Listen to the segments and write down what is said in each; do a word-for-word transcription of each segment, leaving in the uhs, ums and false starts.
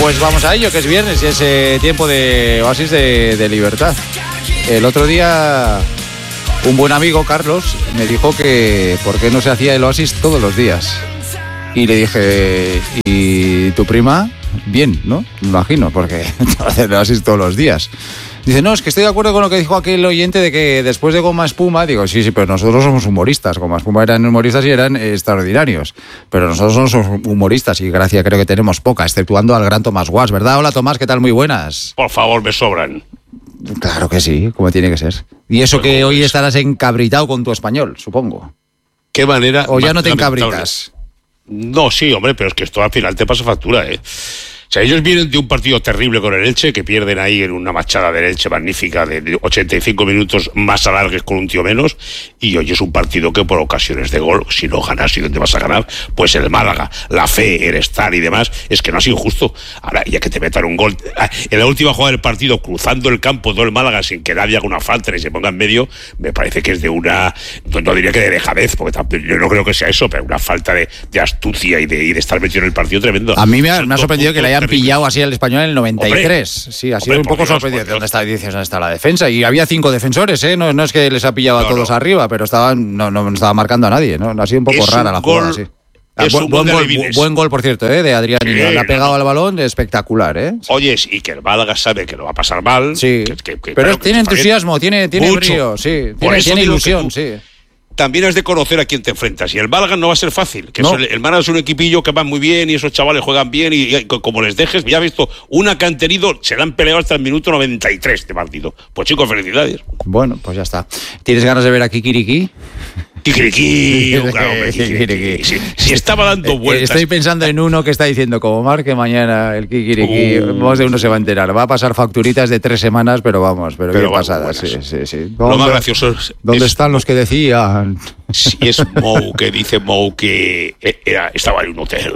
Pues vamos a ello, que es viernes y es eh, tiempo de oasis de, de libertad. El otro día un buen amigo, Carlos, me dijo que por qué no se hacía el oasis todos los días. Y le dije, ¿y tu prima? Bien, ¿no? Me imagino, porque hace el oasis todos los días. Dice, no, es que estoy de acuerdo con lo que dijo aquel oyente de que después de Goma Espuma, digo, sí, sí, pero nosotros somos humoristas. Goma Espuma eran humoristas y eran eh, extraordinarios. Pero nosotros somos humoristas y gracia creo que tenemos poca, exceptuando al gran Tomás Guas, ¿verdad? Hola, Tomás, ¿qué tal? Muy buenas. Por favor, me sobran. Claro que sí, como tiene que ser. Y eso que hoy estarás encabritado con tu español, supongo. ¿Qué manera? ¿O ya no te encabritas? No, sí, hombre, pero es que esto al final te pasa factura, ¿eh? O sea, ellos vienen de un partido terrible con el Elche, que pierden ahí en una machada del Elche magnífica de ochenta y cinco minutos más alargues con un tío menos, y hoy es un partido que por ocasiones de gol, si no ganas y dónde vas a ganar, pues el Málaga, la fe, el estar y demás, es que no ha sido injusto. Ahora, ya que te metan un gol, en la última jugada del partido, cruzando el campo todo el Málaga sin que nadie haga una falta y se ponga en medio, me parece que es de una, no, no diría que de dejadez, porque tampoco, yo no creo que sea eso, pero una falta de, de astucia y de, y de estar metido en el partido tremendo. A mí me ha, me ha sorprendido que le haya han pillado así al Español en el noventa y tres. Hombre, sí, ha sido hombre, un poco Dios, sorprendente. ¿Dónde está, dices, ¿dónde está la defensa? Y había cinco defensores, ¿eh? No, no es que les ha pillado no, a todos no. arriba, pero estaban, no, no estaba marcando a nadie, ¿no? Ha sido un poco es rara un la gol, jugada, sí. Ah, es buen, un gol, buen, de gol buen gol, por cierto, ¿eh? De Adrián. Sí, le ha pegado no. al balón, espectacular, ¿eh? Oye, y que el Málaga sabe que lo va a pasar mal. Sí, que, que, que, pero claro, es, tiene entusiasmo, tiene, tiene brío, sí. Tiene, tiene ilusión, sí. También has de conocer a quién te enfrentas. Y el Málaga no va a ser fácil. Que no. el, el Málaga es un equipillo que va muy bien y esos chavales juegan bien y, y como les dejes, ya has visto, una que han tenido, se la han peleado hasta el minuto noventa y tres de partido. Pues chicos, felicidades. Bueno, pues ya está. ¿Tienes ganas de ver a Kikiriki? Kikiriki, claro, hombre, Kikiriki. Si, si estaba dando vueltas. Estoy pensando en uno que está diciendo, como marque mañana el Kikiriki, uh, más de uno se va a enterar. Va a pasar facturitas de tres semanas, pero vamos, pero, pero qué pasada. Sí, sí, sí. Lo más gracioso es... ¿Dónde es, están los que decían? Si es Mou, que dice Mou que era, estaba en un hotel.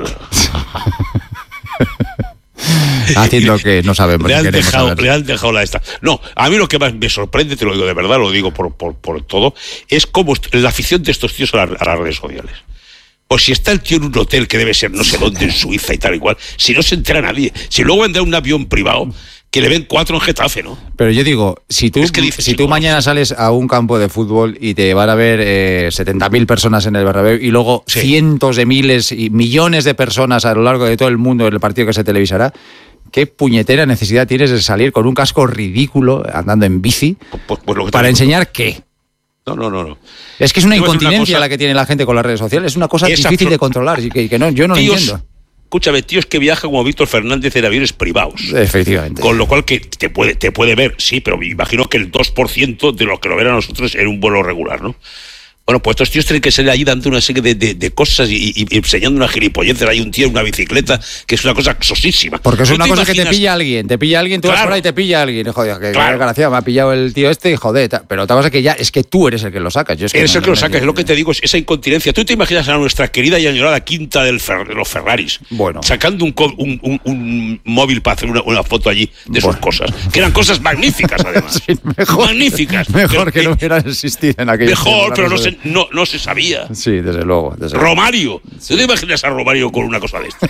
Haciendo que no sabemos. Le han, dejado, le han dejado la esta. No, a mí lo que más me sorprende, te lo digo de verdad, lo digo por, por, por todo, es cómo la afición de estos tíos a, la, a las redes sociales. O si está el tío en un hotel que debe ser no sé dónde, en Suiza y tal igual, si no se entera nadie, si luego anda un avión privado, que le ven cuatro en Getafe, ¿no? Pero yo digo, si tú, es que dices, si tú mañana sales a un campo de fútbol y te van a ver eh, setenta mil personas en el Bernabéu y luego sí. cientos de miles y millones de personas a lo largo de todo el mundo en el partido que se televisará, ¿qué puñetera necesidad tienes de salir con un casco ridículo andando en bici pues, pues lo que para enseñar qué? No, no, no, no. Es que es una incontinencia una cosa, la que tiene la gente con las redes sociales. Es una cosa difícil de controlar y que, que no, yo no tíos, lo entiendo. Escúchame, tíos que viajan como Víctor Fernández en aviones privados. Efectivamente. Con lo cual que te puede, te puede ver, sí, pero me imagino que el dos por ciento de los que lo ven a nosotros en un vuelo regular, ¿no? Bueno, pues estos tíos tienen que salir ahí dando una serie de, de, de cosas y, y, y enseñando una gilipollez. Hay un tío en una bicicleta que es una cosa sosísima. Porque es una cosa imaginas... que te pilla alguien, te pilla alguien, tú claro. vas por ahí y te pilla alguien. Joder, que claro. desgraciado, me ha pillado el tío este y joder. Pero otra cosa que ya es que tú eres el que lo sacas. Yo es que eres no, el que no lo sacas, es lo que te digo, es esa incontinencia. Tú te imaginas a nuestra querida y añorada quinta del Fer, de los Ferraris, bueno. sacando un, un, un, un móvil para hacer una, una foto allí de bueno. sus cosas, que eran cosas magníficas además. Sí, mejor, magníficas. Mejor pero, que no hubieran existido en aquella. Mejor, pero no se, no, no se sabía. Sí, desde luego. Desde Romario. Sí. ¿Tú te imaginas a Romario con una cosa de esta?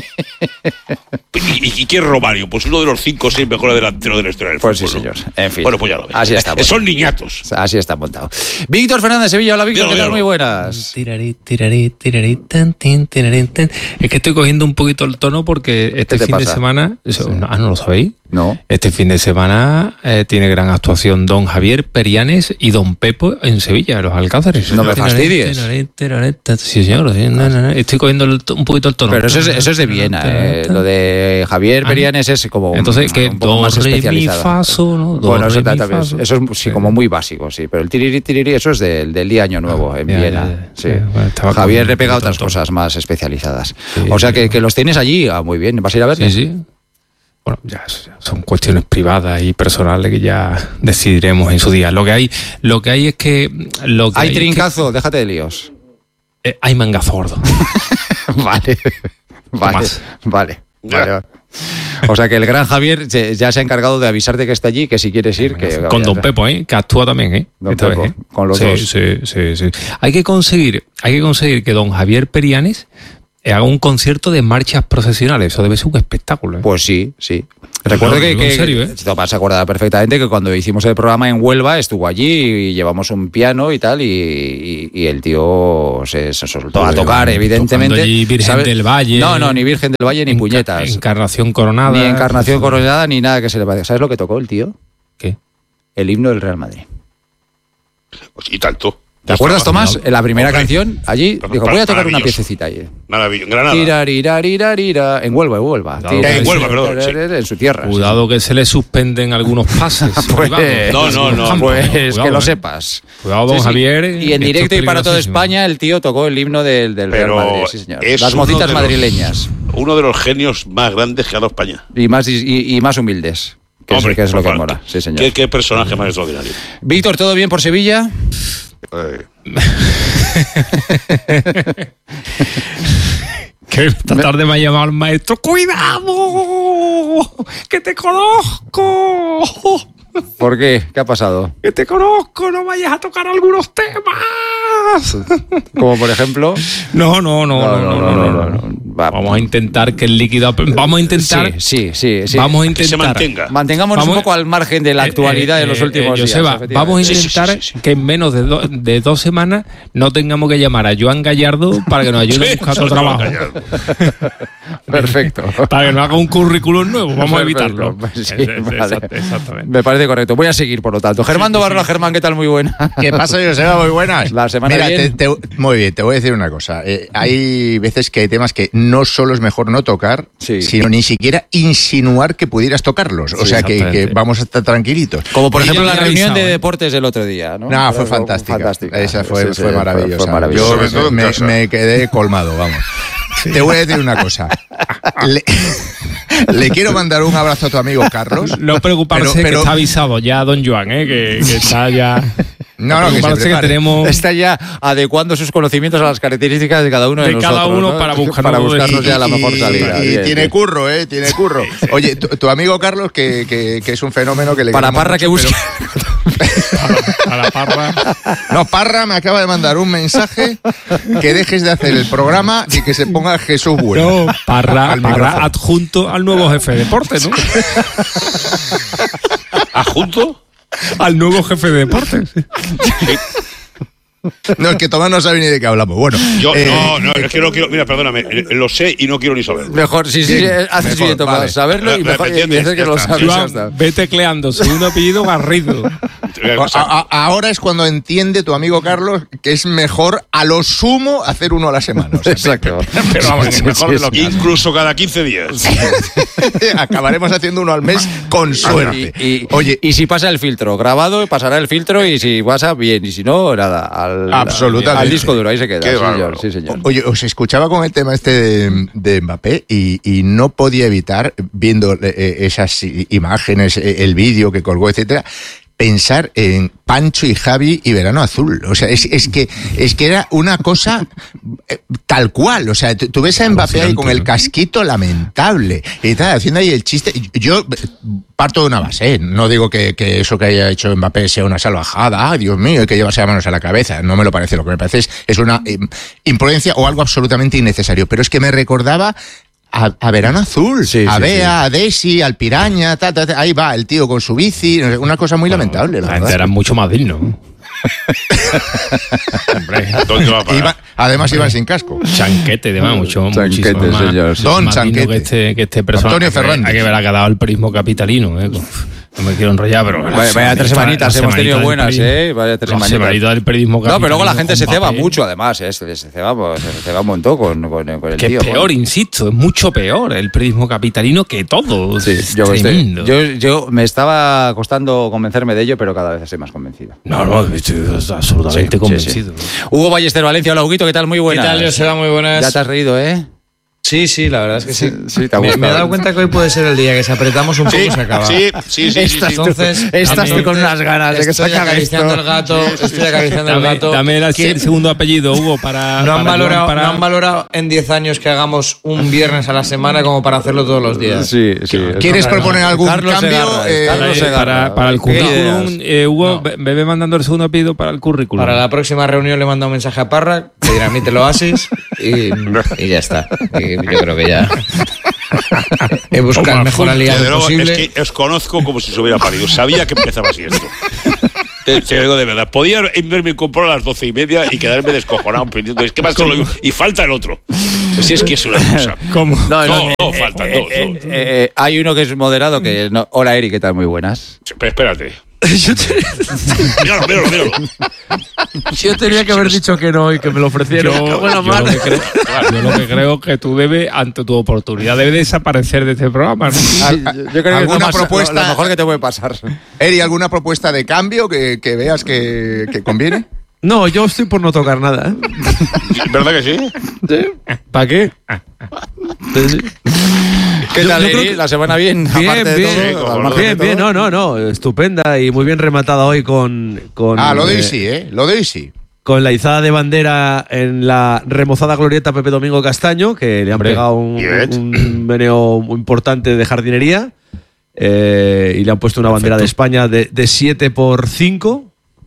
¿Y, y, ¿Y quién es Romario? Pues uno de los cinco o seis mejores delanteros de la historia del pues fútbol. Pues sí, señor. En fin. Bueno, pues ya lo ves. Así está. Son niñatos. Así está montado. Víctor Fernández Sevilla. Hola, Víctor. ¿Qué tal? Muy buenas. Tirarí, tirarí, tirarí, tan, tin, tirarí, tan. Es que estoy cogiendo un poquito el tono porque este fin pasa? de semana... Eso, sí. Ah, ¿no lo sabéis? No. Este fin de semana eh, tiene gran actuación don Javier Perianes y don Pepo en Sevilla, los Alcázares. No me fastidies. Sí, señor. Sí, no, no, no. Estoy cogiendo el, un poquito el tono. Pero eso es, eso es de Viena. Eh. Lo de Javier Perianes es como entonces, ¿qué? un poco más especializado. Faso, ¿no? Do, bueno, re, eso, mi, también, faso. eso es sí, como muy básico, sí. Pero el tiriri, tiriri, eso es del, del día Año Nuevo, en ya, Viena. Ya, ya, sí. ya, bueno, Javier le pega otras cosas más especializadas. Sí, o sea, que, que los tienes allí. Ah, muy bien. ¿Vas a ir a ver? Sí, sí. Bueno, ya son cuestiones privadas y personales que ya decidiremos en su día. Lo que hay, lo que hay es que... Lo que hay, hay trincazo, es que, déjate de líos. Eh, hay mangazo gordo. Vale, vale, vale, vale. O sea que el gran Javier ya se ha encargado de avisarte que está allí, que si quieres ir... que con don Pepo, ¿eh? Que actúa también, ¿eh? Don Pepo, vez, ¿eh? Con los sí, dos. Sí, sí, sí. Hay que conseguir, hay que conseguir que don Javier Perianes haga un concierto de marchas procesionales. Eso debe ser un espectáculo, ¿eh? Pues sí, sí. Recuerdo No, que, digo en que serio, ¿eh? Tomás se acuerda perfectamente que cuando hicimos el programa en Huelva estuvo allí y llevamos un piano y tal y, y, y el tío se, se soltó a tocar, evidentemente. Tocando allí Virgen ¿sabes? del Valle. No, no, ni Virgen del Valle ni Enca- puñetas. Encarnación Coronada. Ni Encarnación Coronada ni nada que se le parezca. ¿Sabes lo que tocó el tío? ¿Qué? El himno del Real Madrid. Pues, y tanto. ¿Te acuerdas, Tomás? En la primera Hombre. canción, allí, dijo, voy a tocar una Maravilloso. piececita ahí. Maravilloso. Granada. Tiraririrarira, en Huelva, en Huelva. Cuidado, en Huelva, perdón, sí. En su tierra. Cuidado que se le suspenden algunos pases. Pues, No, no, no, Pues Cuidado, que lo eh. sepas. Cuidado, don Sí, sí. Javier. Y en esto directo es y para toda peligrosísimo. España el tío tocó el himno del, del Real Pero Madrid, sí señor. es Las uno mocitas de los- madrileñas. Uno de los genios más grandes que ha dado España. Y más, y, y más humildes. Que Hombre, es, que es lo por que favor. mola. Sí, señor. ¿Qué, qué personaje más extraordinario. Víctor, ¿todo bien por Sevilla? Eh, Que esta tarde me ha llamado el maestro. ¡Cuidado! ¡Que te conozco! ¿Por qué? ¿Qué ha pasado? ¡Que te conozco! ¡No vayas a tocar algunos temas! Como por ejemplo. No, no, no, no, no, no, no, no, no. Va. Vamos a intentar que el líquido... Vamos a intentar... Sí, sí, sí. sí. Vamos a que se intentar... mantenga. Mantengámonos Vamos- un poco al margen de la actualidad Eh, de los eh, últimos eh, días. Joseba, efectivamente. vamos a Sí, sí, intentar sí, sí, sí. que en menos de, do- de dos semanas no tengamos que llamar a Joan Gallardo para que nos ayude Sí, a buscar otro eso trabajo. no va a Perfecto. Para que no haga un currículum nuevo. Vamos a Perfecto. evitarlo. Pues sí, Es- es- vale. exact- Exactamente. Me parece correcto. Voy a seguir, por lo tanto. Germán Barrola, Germán, ¿qué tal? Muy buena. ¿Qué pasa, Joseba? Muy buenas. La semana Mira, bien. te- te- muy bien, te voy a decir una cosa. Eh, hay veces que hay temas que no solo es mejor no tocar, Sí. sino ni siquiera insinuar que pudieras tocarlos. O Sí, sea, que, exactamente. que vamos a estar tranquilitos. Como por Oye, ejemplo ya la me he reunión avisado, de ¿eh? deportes del otro día, ¿no? No, fue Fue fantástica. fantástica. Esa fue, Sí, sí, fue maravillosa. Fue maravillosa. Sobre todo Yo en me, casa. me quedé colmado, vamos. Te voy a decir una cosa. Le, le quiero mandar un abrazo a tu amigo Carlos. No preocuparse Pero- que pero- está avisado ya don Joan, ¿eh? que, que está ya... No, no, que se preocuparse que prepare. tenemos... Está ya adecuando sus conocimientos a las características de cada uno de, De cada nosotros. uno ¿no? para buscar para uno de- buscarnos ya la Y- mejor salida. Y, Bien, tiene bien. curro, ¿eh? Tiene curro. Oye, tu, tu amigo Carlos, que, que, que es un fenómeno que le Para queremos Parra que mucho, busque. A la parra. pero- No, Parra me acaba de mandar un mensaje que dejes de hacer el programa y que se ponga Jesús Bueno. No, Parra, Al Parra micrófono. adjunto al nuevo jefe de deporte, ¿no? ¿Adjunto? Al nuevo jefe de deporte. No, es que Tomás no sabe ni de qué hablamos. Bueno, Yo, eh, no, no, es que no quiero. Mira, perdóname, eh, lo sé y no quiero ni saberlo. Mejor, sí, sí, sí, Bien, haces mejor, bien, Tomás, vale. saberlo y Me- mejor me y entiendes, decir que ya lo está. sabes. ya está. Joan, ve tecleando, segundo apellido Garrido. Eh, a- a- ahora es cuando entiende tu amigo Carlos que es mejor a lo sumo hacer uno a la semana. O sea, Exacto. pero vamos, Sí, mejor sí, de lo sí. que Incluso cada quince días. acabaremos haciendo uno al mes con suerte. Y, y- Oye, y si pasa el filtro, grabado, pasará el filtro y si pasa, bien. Y si no, nada. Al, Absolutamente. Al disco duro, ahí se queda. Qué Sí, señor. bárbaro. Sí, señor. Oye, os escuchaba con el tema este de, de Mbappé y, y no podía evitar, viendo eh, esas i- imágenes, eh, el vídeo que colgó, etcétera, pensar en Pancho y Javi y Verano Azul. O sea, es, es que es que era una cosa eh, tal cual. O sea, tú, tú ves a Mbappé ahí con el casquito lamentable y tal, haciendo ahí el chiste. Yo eh, parto de una base, ¿eh? No digo que, que eso que haya hecho Mbappé sea una salvajada, ah, Dios mío, hay que llevarse las manos a la cabeza. No me lo parece. Lo que me parece es, es una eh, imprudencia o algo absolutamente innecesario. Pero es que me recordaba a, a Verano Azul, Sí, a sí, Bea, sí. a Desi, al Piraña, ta, ta, ta, ahí va el tío con su bici, una cosa muy lamentable, la La gente verdad. era mucho más digno. Hombre, ¿Dónde va a parar? Iba- además iban sin casco. chanquete, de más, mucho, Chanquete, muchísimo más. señor, sí. Don más digno Chanquete. que este, que este personaje. Antonio Fernández. Hay que ver, ha quedado el prismo capitalino. ¿eh? No me quiero enrollar, pero... Vaya, vaya tres semanitas hemos tenido buenas, ¿eh? Vaya tres Las semanitas. semanitas del periodismo No, pero luego la gente se con ceba papel. mucho, además, ¿eh? Se se ceba, pues, se ceba un montón con, con, con el Que tío. es peor, bueno. insisto, es mucho peor el periodismo capitalino que todo. Sí, es yo, estoy- tremendo. yo, yo me estaba costando convencerme de ello, pero cada vez estoy más convencido. No, no, estoy absolutamente Sí, sí, convencido. Hugo Ballester Valencia, hola Huguito, ¿qué tal? Muy ¿Qué buenas. tal, Joseba? Muy buenas. Ya te has reído, ¿eh? Sí, sí, la verdad es que sí. Sí, te ha me, gustado. me he dado cuenta que hoy puede ser el día que si apretamos un poco Sí, se acaba. sí, sí, sí, sí, Estás sí. tú- Entonces, estás tú entonces, con unas ganas de que se estoy acabe acariciando esto. el gato, estoy acariciando el Dame, gato. dame el Que segundo apellido, Hugo, para... no han, para- valorado, para- no han valorado en diez años que hagamos un viernes a la semana como para hacerlo todos los días. Sí, sí. ¿Quieres proponer algún Carlos cambio? Segarra, Eh, Carlos para, Segarra. para, para el ¿Qué currículum, ideas? eh, Hugo, No. ve- ve mandando el segundo apellido para el currículum. Para la próxima reunión le mando un mensaje a Parra, que dirá, a mí te lo haces, y, y ya está. Y yo creo que ya he buscado el mejor aliado luego, posible. Es que os conozco como si se hubiera parido. Sabía que empezaba así esto. Te, te digo de verdad. Podía irme comprar a las doce y media y quedarme descojonado pendiendo. Es que más solo y falta el otro. Si es que es una cosa. ¿Cómo? No, No, no, no, eh, faltan eh, dos. eh, dos. eh, eh, hay uno que es moderado que no. Hola, Eri, ¿qué tal? Muy buenas. Pero espérate. Yo, te- Míralo, míralo, míralo. yo tenía que haber dicho que no y que me lo ofrecieron. Yo, Qué buena yo madre. lo que creo, yo lo que creo que tú debes, ante tu oportunidad, debes desaparecer de este programa, ¿no? Ah, yo yo creo que es lo, ¿Alguna más- propuesta? lo- lo mejor que te puede pasar. Eri, ¿alguna propuesta de cambio que, que veas que, que conviene? No, yo estoy por no tocar nada. ¿eh? ¿Verdad que sí? ¿Para qué? ¿Qué Yo- tal, yo creo Eri? que- ¿La semana bien? Bien, aparte de bien, todo, Sí, al margen bien, de bien, todo? no, no, no, estupenda y muy bien rematada hoy con, con, Ah, lo de eh, hoy sí, ¿eh? Lo de hoy sí. con la izada de bandera en la remozada glorieta Pepe Domingo Castaño, que le han Hombre, pegado un, bien. un meneo muy importante de jardinería eh, y le han puesto una bandera de España de, de siete por cinco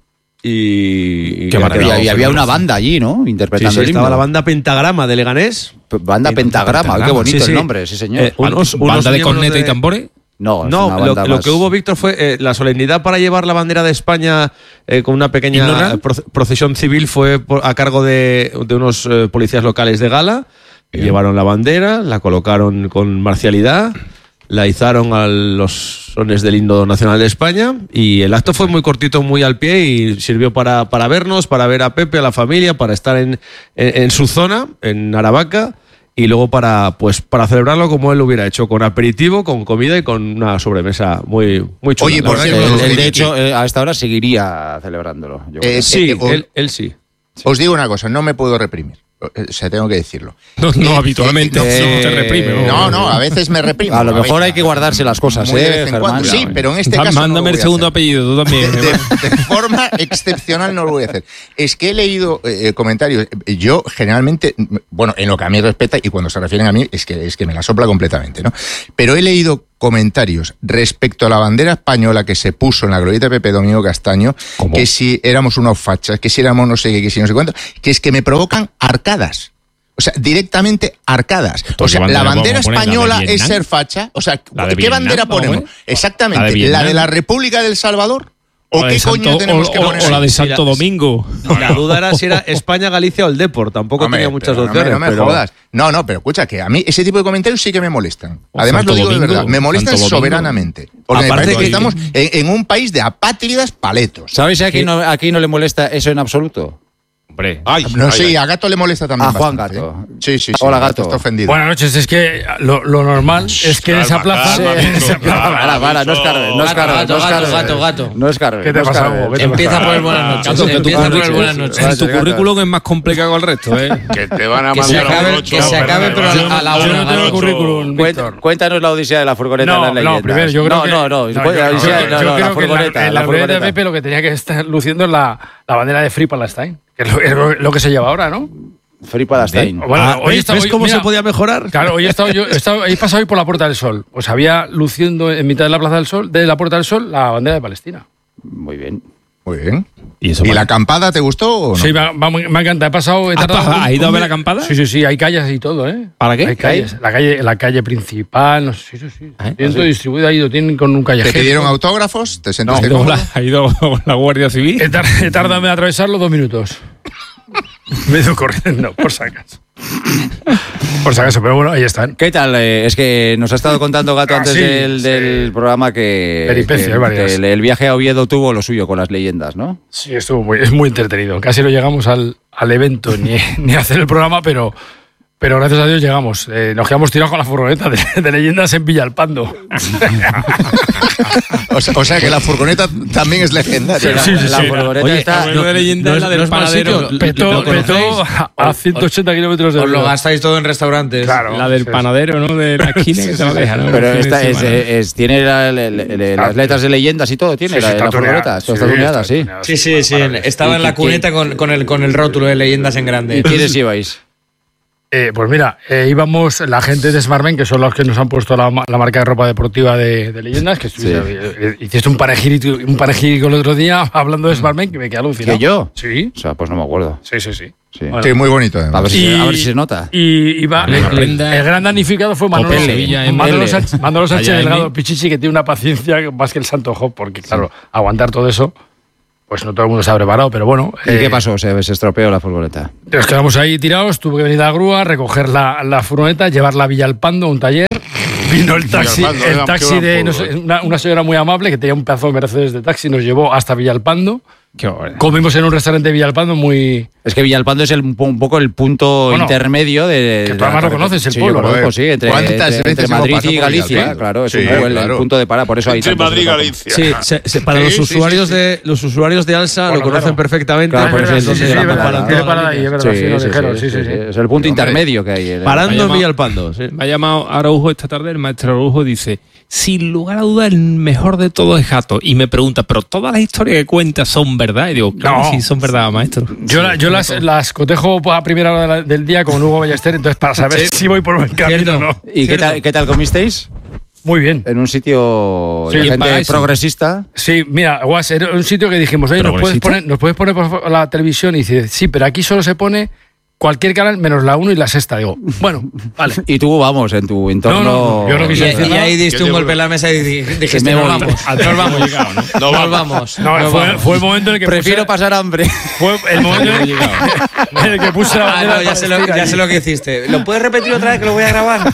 y, y Qué ha maravilla. quedado Y había una fenomenal. banda allí, ¿no? Sí, Interpretando sí, el estaba himno. la banda Pentagrama de Leganés. P- Banda Sí, Pentagrama, Pentagrama, qué bonito sí, sí. el nombre, sí señor. Eh, unos- unos ¿Banda de miembros corneta de- y tambores? no, es No, una lo, banda lo más- que hubo, Víctor, fue eh, la solemnidad para llevar la bandera de España eh, con una pequeña ¿Ignoran? pro- procesión civil fue por- a cargo de, de unos eh, policías locales de Gala. Llevaron la bandera, la colocaron con marcialidad, la izaron a los sones del himno nacional de España y el acto fue muy cortito, muy al pie y sirvió para, para vernos, para ver a Pepe, a la familia, para estar en, en, en su zona, en Aravaca. Y luego para pues para celebrarlo como él lo hubiera hecho, con aperitivo, con comida y con una sobremesa muy, muy chula. Oye, la por verdad cierto, que- Él, él, que- de hecho, eh, a esta hora seguiría celebrándolo. yo creo. Eh, sí, eh, o- él, él sí. Os digo una cosa, no me puedo reprimir. O sea, tengo que decirlo. No, no Eh, habitualmente eh, no se reprime. ¿no? No, no, a veces me reprimo. A lo mejor veces- hay que guardarse las cosas, muy de ¿eh, vez en Germán? cuando. Sí, pero en este Da- caso. no lo Mándame el voy a segundo hacer. apellido, tú también. De, de- de forma excepcional no lo voy a hacer. Es que he leído eh, comentarios. Yo generalmente, bueno, en lo que a mí respecta, y cuando se refieren a mí, es que, es que me la sopla completamente, ¿no? Pero he leído comentarios respecto a la bandera española que se puso en la glorieta de Pepe Domingo Castaño, ¿Cómo? que si éramos unos fachas, que si éramos no sé qué, que si no sé cuánto, que es que me provocan arcadas. O sea, directamente arcadas. O Entonces, sea, ¿qué la bandera bandera vamos a poner? ¿La de española es Vietnam? ser facha. O sea, ¿La de ¿qué Vietnam, bandera vamos, ponemos? eh? Exactamente. ¿La de ¿La de, Vietnam? la República del Salvador? ¿O la qué de coño Santo- tenemos o- que o- poner? o la de ahí? Santo Domingo. La duda era si era España, Galicia o el Depor. Tampoco Hombre, tenía muchas pero opciones. No me, no me pero- jodas. No, no, pero escucha, que a mí ese tipo de comentarios sí que me molestan. O Además, Santo lo digo de Domingo, verdad. Me molestan Santo Domingo. soberanamente. Porque Aparte me parece que que- estamos en, en un país de apátridas paletos. ¿Sabéis si aquí no, aquí no le molesta eso en absoluto? Hombre. Ay, No, ay, sí, ay. a Gato le molesta también. A Juan bastante, Gato. ¿eh? Sí, sí, sí. Hola, Gato. Está ofendido. Buenas noches, es que lo, lo normal es que en esa Calma, plaza. calma, en esa amigo, plaza- calma, Para, para, no es carve, no es Gato, carve, gato, no es gato, carve. gato, gato. No es carve. ¿Qué te no es pasa, carve. Hugo? ¿Qué te Empieza por el buenas noches. Gato, que tu, Empieza por el currículum- buenas noches. en tu currículum es más complicado que el resto, ¿eh? Que te van a Que se mandar a un acabe, ocho. que se acabe, pero a la, a la Yo una. no tengo Gato. currículum, Cuént- Víctor. Cuéntanos la odisea de la furgoneta No, de las no, leyendas. primero, yo creo no, que. no, no, yo- la yo- odisea, yo no, creo no, que la en furgoneta. la, en la la glorieta de furgoneta. Pepe lo que tenía que estar luciendo es la, la bandera de Free Palestine, que es lo, es lo- lo que se lleva ahora, ¿no? Free Palestine. Bueno, Ah, hoy ¿ves, está- ves hoy- cómo mira, se podía mejorar? Claro, hoy he estado yo, he, estado, he pasado hoy por la Puerta del Sol. Pues había luciendo en mitad de la Plaza del Sol, de la Puerta del Sol, la bandera de Palestina. Muy bien. Muy bien. ¿Y eso ¿Y vale? la acampada te gustó o no? Sí, me, ha- me, ha- me encanta. He pasado. He ¿Has tardado pasado- un- has ido a un ver mes- la acampada? Sí, sí, sí. Hay calles y todo, ¿eh? ¿Para qué? Hay calles. La calle, la calle principal. No sé, sí, sí, sí. ¿Eh? Tienen todo distribuido ahí. Lo tienen con un ¿Te callejero. pidieron autógrafos? ¿Te Ha sentiste ido, cómodo? la, ha ido con la Guardia Civil. He, tar- he tardado en atravesarlo dos minutos. Me he ido corriendo, por si acaso. Por si acaso, pero bueno, ahí están. ¿Qué tal? Eh, es que nos ha estado contando Gato Ah, antes sí, del, sí. del programa que, Peripecias que- varias. que el, el viaje a Oviedo tuvo lo suyo con las leyendas, ¿no? Sí, estuvo muy, es muy entretenido. Casi no llegamos al, al evento ni, ni a hacer el programa, pero, pero gracias a Dios llegamos. Eh, nos quedamos tirados con la furgoneta de, de leyendas en Villalpando. O sea, o sea que la furgoneta también es legendaria. Sí, sí, la sí. furgoneta Oye, está... Hablando de leyenda no es la es- del no es mal panadero. sitio. Petó, ¿Lo petó conocéis? a, a ciento ochenta kilómetros de Os lo velocidad. gastáis todo en restaurantes. Claro. La del Sí, panadero, ¿no? De la esquina que te lo deja, ¿no? Pero El fin esta de es, semana. es- tiene la- la- la- la- las letras de leyendas y todo, tiene Sí, sí, la, está la tuneada. furgoneta. Esto Sí, está tuneada, sí. tuneada. Sí, sí, sí. Maravilla. Estaba en la cuneta con, con, el, con el rótulo de leyendas en grande. ¿Y quiénes ibais? Eh, pues mira, eh, íbamos la gente de Smartmen, que son los que nos han puesto la, la marca de ropa deportiva de, de Leyendas, que Sí. eh, hiciste un panegírico, un panegírico el otro día hablando de Smartmen que me quedé alucinado. ¿Que yo? Sí. O sea, pues no me acuerdo. Sí, sí, sí. Sí. Bueno. Sí, muy bonito. además. A ver, si Y- se, a ver si se nota. Y iba, Vale, aprenda- el gran damnificado fue Manolo, Opel, Sevilla, M L. Manolo Sánchez, Manolo Sánchez Allá, Delgado M. Pichichi, que tiene una paciencia más que el Santo Job, porque claro, aguantar todo eso, pues no todo el mundo se ha preparado, pero bueno. ¿Y eh, qué pasó? Se, se estropeó la furgoneta. Nos quedamos ahí tirados, tuve que venir a la grúa, recoger la, la furgoneta, llevarla a Villalpando, a un taller. Vino el taxi, Villalpando, el era- taxi qué de gran no pueblo, sé, una, una señora muy amable que tenía un pedazo de Mercedes de taxi, nos llevó hasta Villalpando. Qué barbaridad. Comimos en un restaurante de Villalpando muy... Es que Villalpando es el, un poco el punto Bueno, intermedio de. que tú de la además lo carretera. conoces, el sí, pueblo, yo conozco, ¿no? sí, entre, ¿Cuántas entre- veces entre hemos Madrid pasado y por Galicia, Villalpando? claro, es Sí, un poco el, el claro. punto de parada, por eso hay Entre tantos Madrid y departamentos. Galicia. Sí, se- se- para Sí, los sí, usuarios sí, sí. de los usuarios de Alsa Bueno, lo conocen claro. perfectamente. Claro, por porque eso es sí, donde sí, la sí, paran verdad. todas Tiene las parada ahí, es líneas. verdad, sí, lo dijeron, sí, sí, sí. Es el punto intermedio que hay. el- Parando Me ha en llamado- Villalpando. sí. Me ha llamado Araujo esta tarde, el maestro Araujo dice, sin lugar a dudas el mejor de todos es Jato. Y me pregunta, ¿pero todas las historias que cuentas son verdad? Y digo, claro, No. que sí, son verdad, maestro. Yo, la- yo las, las cotejo a primera hora de la- del día con Hugo Ballester, entonces para saber si voy por buen camino o no. ¿Y qué tal, qué tal comisteis? Muy bien. En un sitio Sí, de gente pagáis, sí. progresista. Sí, mira, Guas, era un sitio que dijimos, oye, ¿nos puedes, ¿Progresista? poner, ¿nos puedes poner por favor la televisión? Y dice, sí, pero aquí solo se pone cualquier canal menos la uno y la sexta. Digo, bueno, vale. Y tú, vamos, en tu entorno. No, no, yo no Y, quise decir y nada. ahí diste Que un te golpe en vuelvo. la mesa y di- dijiste, me nos voy. vamos, nos vamos, No nos vamos. vamos. No, nos fue, vamos. fue el momento en el que Prefiero puse, pasar hambre. fue el momento en el, en el que puse la Ah, bandera no, de ya sé, lo, Palestina ya allí. sé lo que hiciste. ¿Lo puedes repetir otra vez que lo voy a grabar?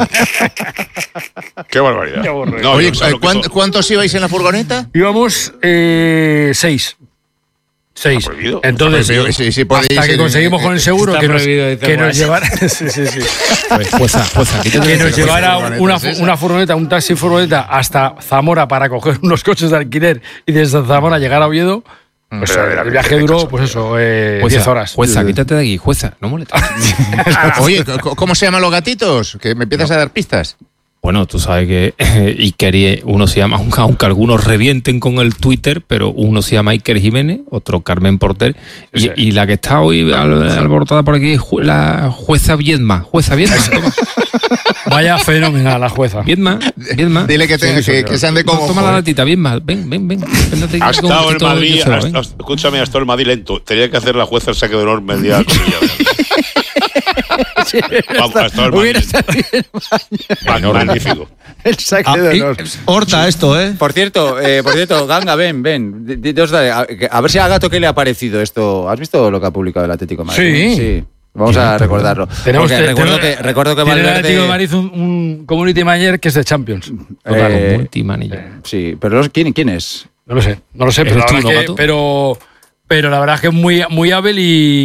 Qué barbaridad. Qué aburrido. No, Oye, yo sé lo que ¿cuán- son. ¿cuántos ibais en la furgoneta? Íbamos eh, seis. Seis. Está prohibido. Entonces, Está prohibido, sí, sí, podéis, hasta que eh, conseguimos con el seguro está que nos, prohibido, dice que nos Guas. llevara, sí, sí, sí. Fueza, fueza, quítate que de- nos llevara furgoneta una, es esa. una furgoneta, un taxi furgoneta hasta Zamora para coger unos coches de alquiler y desde Zamora llegar a Oviedo. Pues, Pero, eh, era el viaje que te duró, casas, pues eso, eh, Jueza, diez horas. Jueza, quítate de aquí, jueza, no molestes. Oye, c- ¿cómo se llaman los gatitos? Que me empiezas a dar pistas. Bueno, tú sabes que Iker, uno se llama, aunque, aunque algunos revienten con el Twitter, pero uno se llama Iker Jiménez, otro Carmen Porter, y, Sí. y la que está hoy al- alborotada por aquí es ju- la jueza Viedma. Jueza Viedma, toma. Vaya fenomenal la jueza. Viedma, Viedma. Dile que, te- que, que sean de Toma, como. toma la latita, Viedma, ven, ven, ven. Véndate Ha aquí con un estado en poquito de Madrid, yosera, ha- ven. ha- escúchame, ha estado en Madrid lento. Tenía que hacer la jueza el saque de honor media comilla. Vamos, ha estado en Madrid. Hubiera estado bien Ma- Magnífico. el saque Ah, de y- honor. Horta esto, ¿eh? Por cierto, eh, por cierto, Ganga, ven, ven. Di- dinos, dale, a, que- a ver si a Gato qué le ha parecido esto. ¿Has visto lo que ha publicado el Atlético de Madrid? Sí. Sí. Vamos a recordarlo. Tenemos Porque que- recuerdo, tenemos- que, recuerdo que Tiene el Valverde. Atlético de Madrid un, un community manager que es de Champions. Total, eh, multimanager. Sí, pero los- ¿quién, ¿quién es? No lo sé, no lo sé, pero la, ¿Eres tú, verdad no, que, Gato? pero, pero la verdad es que es muy, muy hábil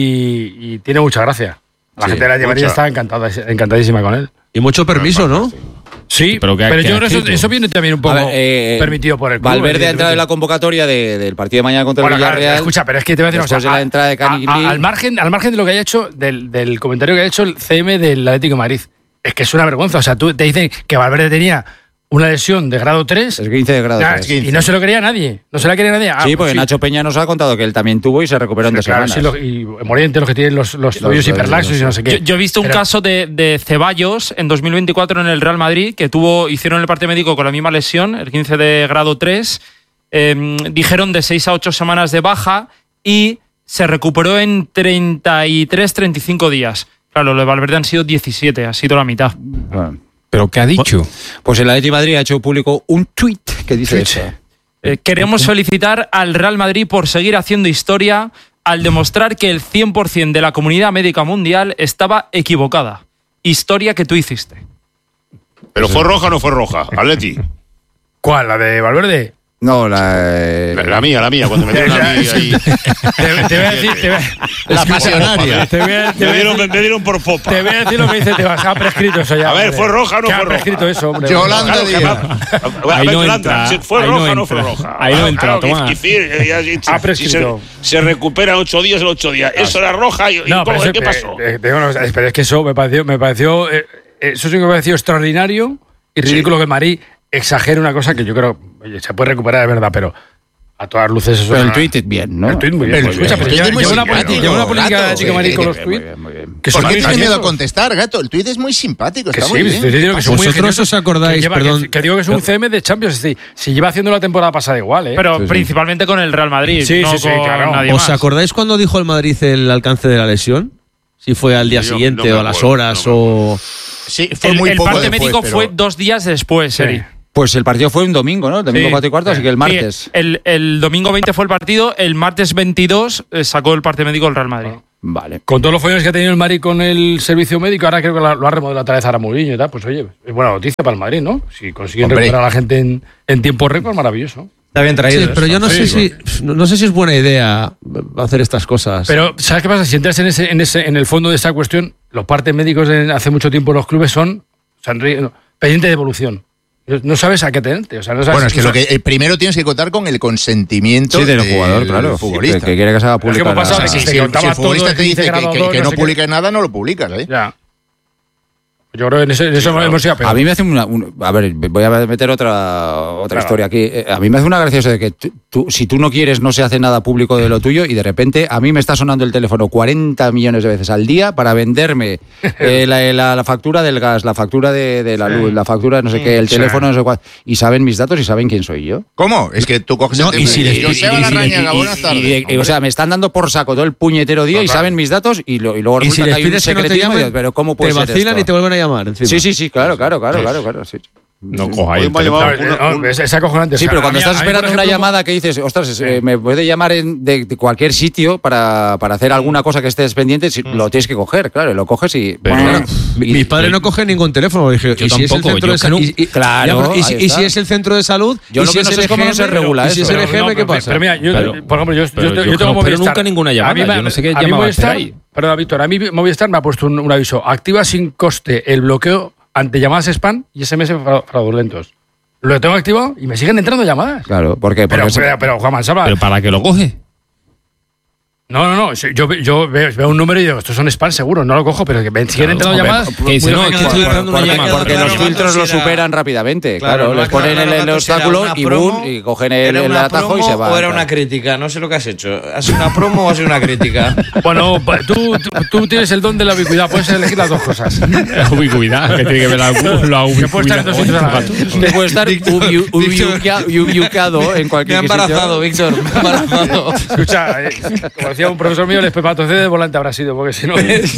y, y tiene mucha gracia. La Sí, gente de la Madrid mucha. está encantada, encantadísima con él. Y mucho permiso, ¿no? Sí, Pero pero, que- que yo ha creo que eso, escrito. eso viene también un poco A ver, eh, permitido por el club. Valverde ha entrado en la evidentemente. convocatoria de- del partido de mañana contra Bueno, el claro, Villarreal. escucha, pero es que te voy a decir una Después cosa. de la entrada de a- Canigli. a- al, margen, al margen de lo que haya hecho, del, del comentario que ha hecho el C M del Atlético de Madrid, es que es una vergüenza. O sea, tú te dicen que Valverde tenía una lesión de grado tres Es quince de grado. nah, tres. y no se lo quería nadie. No se la quería nadie. Ah, Sí, pues porque Nacho Peña nos ha contado que él también tuvo y se recuperó en dos Claro, semanas. sí, lo- y Moriente, los que tienen los, los Los- tobillos los- hiperlaxos y no sé Yo, qué. yo he visto un Pero- caso de, de Ceballos en dos mil veinticuatro en el Real Madrid, que tuvo, hicieron el parte médico con la misma lesión, el quince de grado tres. eh, dijeron de seis a ocho semanas de baja y se recuperó en treinta y tres, treinta y cinco días. Claro, lo de Valverde han sido diecisiete, ha sido la mitad. Bueno, ¿Pero qué ha dicho? pues el Atlético de Madrid ha hecho público un tuit que dice eso. Eh, queremos felicitar al Real Madrid por seguir haciendo historia al demostrar que el cien por ciento de la comunidad médica mundial estaba equivocada. Historia que tú hiciste. Pero fue roja o no fue roja, Atleti. ¿Cuál? ¿La de Valverde? No, la. eh, La, la mía, la mía, cuando me dieron a mí ahí. Te, te voy a decir. Te voy a, La pasionaria. te voy a- te Me voy a dieron, decir- me dieron por popa. te voy a decir lo que dice Tebas. Ha prescrito eso ya. A ver, hombre. ¿fue roja o no Que fue ha roja? prescrito eso, hombre. Yolanda Claro, que Díaz. va- a Ahí ver, no Yolanda, entra, si ¿fue ahí roja no o no fue entra. roja? Ahí no entra, Claro, toma. que- que- ya- ya- Ha si prescrito. se, se recupera ocho días en ocho días. Eso era roja y, y No, ¿cómo- pero eso- ¿qué pasó? eh, eh, te digo una cosa, pero es que eso me pareció. Me pareció eh, eso sí que me pareció extraordinario y ridículo que Marí exagere una cosa que yo creo. Oye, se puede recuperar, es verdad, pero. A todas luces eso. Pero el una- tweet bien, ¿no? El tweet muy bien. El Escucha, tweet pero es lleva muy lleva una simpático, política, lleva una política gato, de chica sí, Marín con los Muy tweets. bien, muy bien. Que son ¿Por qué muy tienes miedo a ingeniosos. contestar, gato? El tuit es muy simpático, Que está sí, muy bien. estoy diciendo que son muy ¿Vosotros ingeniosos, os acordáis, que lleva- perdón? que, que digo que es un C M de Champions, es decir, si lleva haciendo la temporada pasada igual, ¿eh? Pero Sí, sí. principalmente con el Real Madrid, Sí, no sí, sí, con claro. nadie ¿Os más. acordáis cuando dijo el Madrid el alcance de la lesión? Si fue al día Yo siguiente no me o a las acuerdo, horas no me o... Sí, fue El, muy el poco parte después, médico pero- fue dos días después, Sí. Eri. Pues el partido fue un domingo, ¿no? El domingo Sí. cuatro y cuarto, así que el martes. Sí, el, el domingo veinte fue el partido, el martes veintidós eh, sacó el parte médico el Real Madrid. Vale. Con todos los follones que ha tenido el Madrid con el servicio médico, ahora creo que lo ha remodelado otra vez a Mourinho y tal. Pues oye, es buena noticia para el Madrid, ¿no? Si consiguen Hombre. recuperar a la gente en, en tiempo récord, maravilloso. Está bien traído. Sí, pero eso. yo no Sí, sé si no, no sé si es buena idea hacer estas cosas. Pero, ¿sabes qué pasa? Si entras en ese, en ese, en el fondo de esa cuestión, los partes médicos de hace mucho tiempo los clubes son, son no, pendiente de evolución. No sabes a qué tenerte. O sea, no sabes, Bueno, es que o sea, lo que eh, primero tienes que contar con el consentimiento Sí, del jugador, claro. futbolista. Que, que quiere que se haga Pero es que pública. hemos pasado la- de que Si, se si el, contaba si el futbolista todo te de dice quince que, que- grado que dos, no no sé publiques nada, no lo publicas, ¿eh? Ya. Yo creo que en eso, en eso claro. hemos ido a peor. A mí me hace una, un- a ver, voy a meter otra otra Claro. historia aquí. Eh, A mí me hace una gracia eso de que tú- tú- si tú no quieres no se hace nada público de lo tuyo y de repente a mí me está sonando el teléfono cuarenta millones de veces al día para venderme eh, la, la- la factura del gas, la factura de, de la luz, la factura de no sé qué, el Sí. teléfono no sé cuál. Y saben mis datos y saben quién soy yo. ¿Cómo? Es que tú coges No, el y teléfono si y le- dices, y- Joseba y- y- Larrañaga, Y- buenas y- tardes. y- o sea, me están dando por saco todo el puñetero día y Total. saben mis datos y, lo- y luego y si resulta les que hay un pides que no te secretismo y llamen, dices, pero ¿cómo puede te ser vacilan esto? y te vuelven a llamar encima. Sí, sí, sí, claro, claro, claro, claro, claro, sí. No cojáis Hoy el me ha teléfono. llamado No, una- no, un- es, es acojonante. Sí, O sea, pero a cuando mí- estás a mí, esperando por una ejemplo, llamada que dices, ostras, eh, me puede llamar en- de, de cualquier sitio para, para hacer alguna cosa que estés pendiente, si- lo tienes que coger, claro, lo coges y... Pero- bueno, Mi- y- Mis padres no cogen ningún teléfono. Dije, Yo ¿y si es el tampoco, centro yo de salud? creo- Y, y- Claro, ya, pero ¿y si- ahí y está. si es el centro de salud? Yo ¿Y lo si que no sé el es cómo no E G se M? regula ¿Y si eso. es el Pero E G M, no, qué pero- pasa? Pero mira, yo, Pero- por ejemplo, yo, pero yo, yo yo tengo no espero Movistar. nunca ninguna llamada, A mí me- yo no sé qué a mí llamada Movistar, esperáis. perdona, Víctor, a mí Movistar me ha puesto un, un aviso. Activa sin coste el bloqueo ante llamadas spam y S M S fra- fraudulentos. Lo tengo activado y me siguen entrando llamadas. Claro, ¿por qué? Pero, Porque se- pero, pero, Juan Mansaba, Pero para que lo coge. no, no, no. Yo, yo veo, veo un número y digo, estos son spam seguro, no lo cojo, pero que me siguen entrando hombre, llamadas. Que dice, muy no, es que efectivas. estoy entrando una porque, llamada. porque Claro, los claro, filtros lo si era- superan rápidamente. Claro, Claro, no les ha ponen quedado el, claro el que si era obstáculo una y promo, boom, y cogen el, ¿Era el una atajo y promo se van. o era una crítica? No sé lo que has hecho. ¿Ha sido una promo o ha sido una crítica? Bueno, pa- tú, tú, tú tienes el don de la ubicuidad, puedes elegir las dos cosas. La ubicuidad, que tiene que ver la, la Que puede estar en dos sitios a la vez. Usted puede estar ubi- ubiuca- ubiucado en Me cualquier ha embarazado, sitio. Víctor. Me ha embarazado. Escucha, eh, como decía un profesor mío, el espermatozoide de volante habrá sido, porque si no. Pues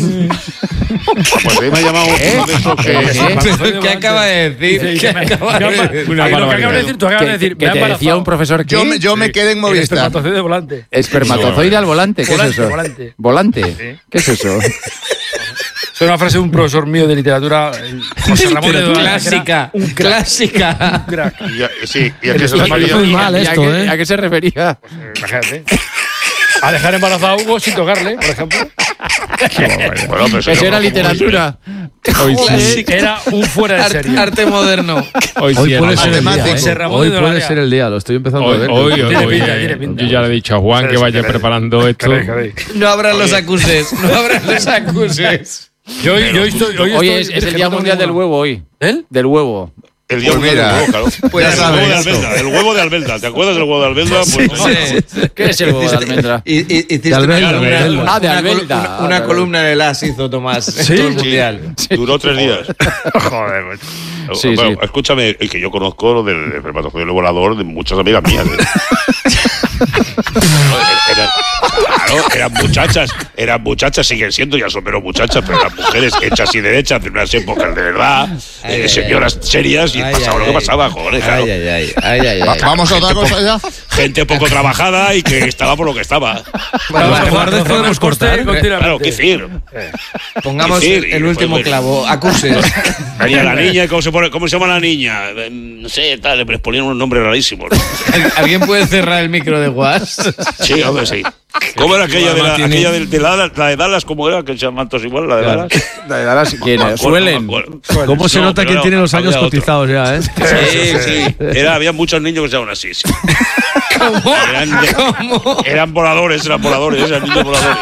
hoy me ha llamado uno de esos que... ¿Qué acaba de decir? ¿Qué acaba de decir? Una lo que acabas de decir, tú acabas de Que, decir. que me ha te decía embarazado. un profesor que Yo me, yo me quedé en El Movistar. espermatozoide de volante. espermatozoide al volante. ¿Qué Volante, es eso? volante. ¿Volante? ¿Qué es eso? Es una frase de un profesor mío de literatura, el José Ramón de Duarte, Clásica. que era un crack, Clásica. un crack. Y a- sí, y a qué se Eso refería. muy mal ¿Y a esto, qué- ¿eh? ¿A qué se refería? Eh, Imagínate. A dejar embarazado a Hugo sin tocarle, por ejemplo. Bueno, pero Eso señor, era ¿cómo literatura. Hoy sí. Era un fuera de Arte, serie. arte moderno. Hoy, Hoy sí, puede el ser el día. matemático. ¿eh? José Ramón Hoy de puede Dolaria. ser el día, lo estoy empezando a Hoy, ver. hoy, Tiene hoy, pinta, eh, tiene pinta. yo ya le he dicho a Juan que vaya preparando esto. Caray, caray. No abran los acuses. No abran los acuses. Yo, hoy- yo estoy, hoy Hoy estoy- es, es el que Día no tengo Mundial del ninguna. Huevo hoy. ¿El? Del huevo. El día Pues mundial mira, del huevo, claro. pues ya el huevo de sabes Albelda, el huevo de Albelda. ¿Te acuerdas del huevo de Albelda? Pues, ¿Qué es el huevo de almendra? Y, y, hiciste De Albelda, una, de Albelda. una- Ah, de una colu- Albelda. una- una Ah, de columna en el As hizo Tomás en todo el sí, mundial. duró tres días. Joder, macho. Sí, Bueno, sí. escúchame, el que yo conozco del espermatozoide volador de muchas amigas mías. ¿eh? Eran, claro, eran muchachas, eran muchachas, siguen siendo, ya son menos muchachas, pero eran mujeres hechas y derechas de unas épocas de verdad, Ay, eh, ay, señoras serias, y Ay, pasaba ay, lo que ay. pasaba, joder, claro. Ay, ay, ay, ay, ay, Va- ay. Vamos a otra cosa ya. Gente poco trabajada y que estaba por lo que estaba. Vamos a jugar Guardes de podemos cortar. continuamente. Claro, qué decir. Pongamos decir, el y último después, clavo. Acuses. Venía la niña, ¿cómo se, pone, ¿cómo se llama la niña? Eh, No sé, tal, les ponían un nombre rarísimo. ¿Alguien puede cerrar el micro de Was? Sí, hombre, sí. ¿Cómo era aquella de la, Tiene- aquella de, de la, la de Dallas? ¿Cómo era? Que se llaman todos igual, la de Dallas. La de Dallas, ¿quién No me es? acuerdo, no Suelen. me acuerdo. ¿Cómo se No, nota pero quién era- tiene los años había otro. cotizados ya, eh? Sí, sí. Era, había muchos niños que se llaman así. Sí. ¿Cómo? Eran, de- ¿Cómo? eran voladores, eran voladores, eran niños voladores.